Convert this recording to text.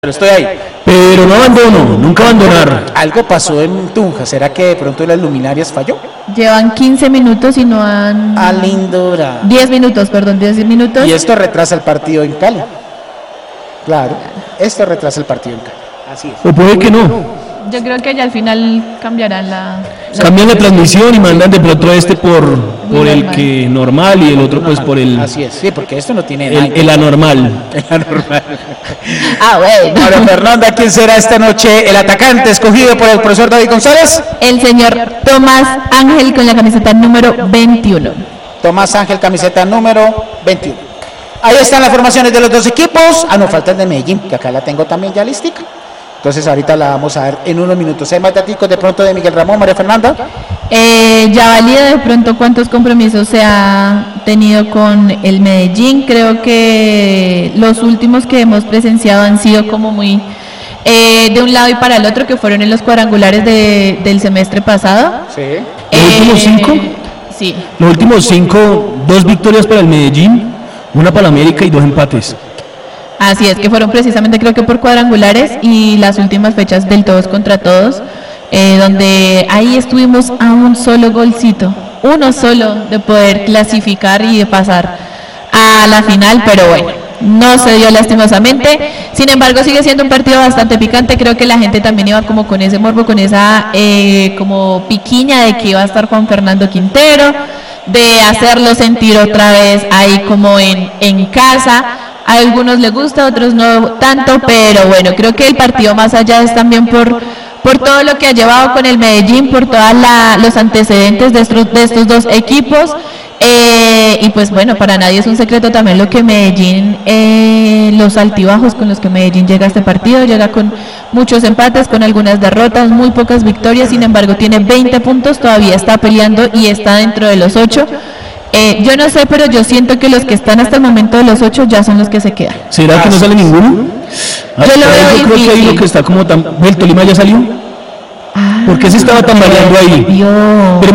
Pero estoy ahí. Pero no abandono, nunca abandonar. Algo pasó en Tunja. ¿Será que de pronto las luminarias falló? Llevan 15 minutos y no han... Alindora. 10 minutos, perdón, 10 minutos. Y esto retrasa el partido en Cali. Claro, esto retrasa el partido en Cali. Así es. O puede que no. Yo creo que ya al final cambiarán Cambian la transmisión y mandan de pronto por el que normal y el otro pues por el... Así es, sí, porque esto no tiene el anormal. El anormal. bueno. Ahora, Fernanda, ¿quién será esta noche el atacante escogido por el profesor David González? El señor Tomás Ángel con la camiseta número 21. Tomás Ángel, camiseta número 21. Ahí están las formaciones de los dos equipos. No, falta el de Medellín, que acá la tengo también ya listica. Entonces ahorita la vamos a ver en unos minutos. ¿Hay más datos de pronto de Miguel Ramón, María Fernanda? Ya valida de pronto cuántos compromisos se ha tenido con el Medellín. Creo que los últimos que hemos presenciado han sido como muy de un lado y para el otro, que fueron en los cuadrangulares del semestre pasado. Sí. ¿Los últimos 5? Sí. Los últimos 5, 2 victorias para el Medellín, una para el América y 2 empates. Así es, que fueron precisamente creo que por cuadrangulares y las últimas fechas del todos contra todos, donde ahí estuvimos a un solo golcito, uno solo de poder clasificar y de pasar a la final, pero bueno, no se dio lastimosamente. Sin embargo, sigue siendo un partido bastante picante. Creo que la gente también iba como con ese morbo, con esa como piquiña de que iba a estar Juan Fernando Quintero, de hacerlo sentir otra vez ahí como en casa. A algunos les gusta, a otros no tanto, pero bueno, creo que el partido más allá es también por todo lo que ha llevado con el Medellín, por todos los antecedentes de estos dos equipos, y pues bueno, para nadie es un secreto también lo que Medellín, los altibajos con los que Medellín llega a este partido. Llega con muchos empates, con algunas derrotas, muy pocas victorias. Sin embargo tiene 20 puntos, todavía está peleando y está dentro de los 8. Yo no sé, pero yo siento que los que están hasta el momento de los 8 ya son los que se quedan. ¿Será que no sale ninguno? Yo lo veo Yo creo que ahí lo que está como tan... ¿El Tolima ya salió? ¿Por qué se estaba tambaleando ahí? Dios.